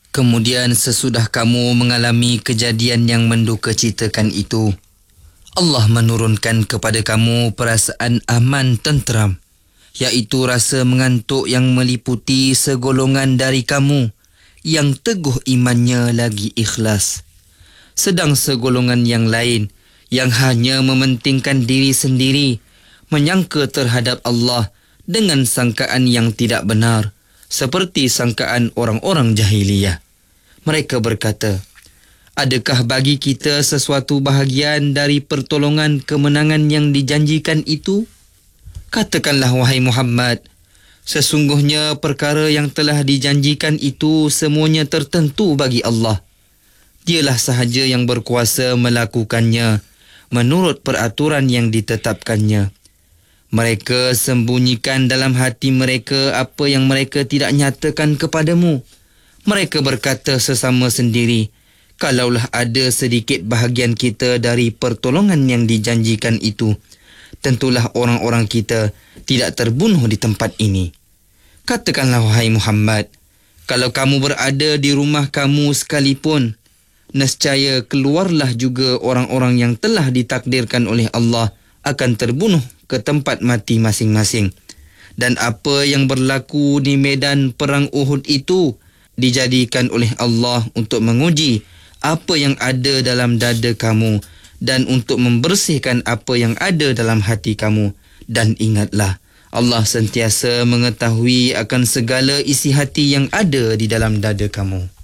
Kemudian sesudah kamu mengalami kejadian yang mendukacitakan itu, Allah menurunkan kepada kamu perasaan aman tenteram, iaitu rasa mengantuk yang meliputi segolongan dari kamu yang teguh imannya lagi ikhlas. Sedang segolongan yang lain yang hanya mementingkan diri sendiri, menyangka terhadap Allah dengan sangkaan yang tidak benar, seperti sangkaan orang-orang jahiliyah. Mereka berkata, adakah bagi kita sesuatu bahagian dari pertolongan kemenangan yang dijanjikan itu? Katakanlah wahai Muhammad, sesungguhnya perkara yang telah dijanjikan itu semuanya tertentu bagi Allah. Dialah sahaja yang berkuasa melakukannya menurut peraturan yang ditetapkannya. Mereka sembunyikan dalam hati mereka apa yang mereka tidak nyatakan kepadamu. Mereka berkata sesama sendiri, kalaulah ada sedikit bahagian kita dari pertolongan yang dijanjikan itu, tentulah orang-orang kita tidak terbunuh di tempat ini. Katakanlah wahai Muhammad, kalau kamu berada di rumah kamu sekalipun, nescaya keluarlah juga orang-orang yang telah ditakdirkan oleh Allah akan terbunuh ke tempat mati masing-masing. Dan apa yang berlaku di medan perang Uhud itu dijadikan oleh Allah untuk menguji apa yang ada dalam dada kamu dan untuk membersihkan apa yang ada dalam hati kamu. Dan ingatlah, Allah sentiasa mengetahui akan segala isi hati yang ada di dalam dada kamu.